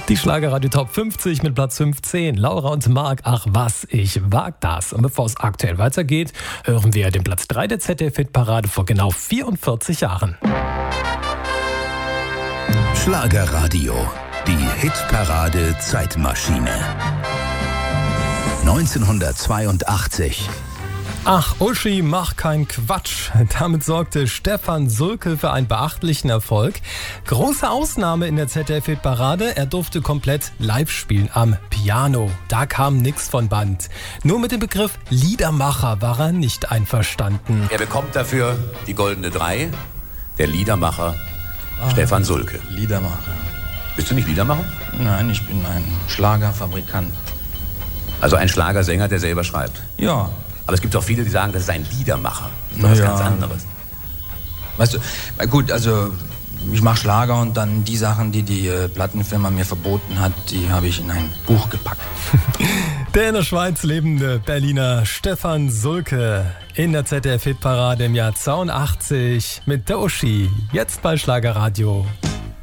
Die Schlagerradio Top 50 mit Platz 15. Laura und Marc, ach was, ich wag das. Und bevor es aktuell weitergeht, hören wir den Platz 3 der ZDF-Hitparade vor genau 44 Jahren. Schlagerradio, die Hitparade Zeitmaschine. 1982. Ach, Uschi, mach keinen Quatsch. Damit sorgte Stefan Sulke für einen beachtlichen Erfolg. Große Ausnahme in der ZDF-Hitparade, er durfte komplett live spielen am Piano. Da kam nix von Band. Nur mit dem Begriff Liedermacher war er nicht einverstanden. Er bekommt dafür die Goldene 3, der Liedermacher Stefan Sulke. Liedermacher. Bist du nicht Liedermacher? Nein, ich bin ein Schlagerfabrikant. Also ein Schlagersänger, der selber schreibt? Ja. Aber es gibt auch viele, die sagen, das ist ein Liedermacher. Das ist doch was ganz anderes. Weißt du, gut, also ich mache Schlager und dann die Sachen, die die Plattenfirma mir verboten hat, die habe ich in ein Buch gepackt. Der in der Schweiz lebende Berliner Stefan Sulke in der ZDF-Hitparade im Jahr 82 mit der Uschi. Jetzt bei Schlagerradio.